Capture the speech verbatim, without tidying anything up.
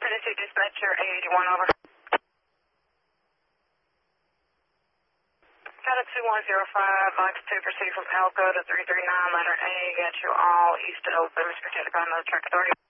Tennessee Dispatcher, A eighty-one, over. Got a two one zero five, box two, proceed from Elko to three three nine, letter A, got you all east of Plymouth, Protected by another track authority.